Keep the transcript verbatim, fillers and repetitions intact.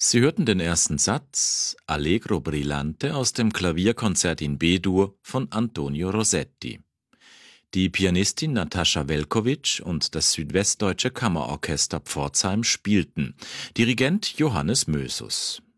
Sie hörten den ersten Satz Allegro brillante aus dem Klavierkonzert in B-Dur von Antonio Rossetti. Die Pianistin Natascha Velkovic und das Südwestdeutsche Kammerorchester Pforzheim spielten, Dirigent Johannes Mösus.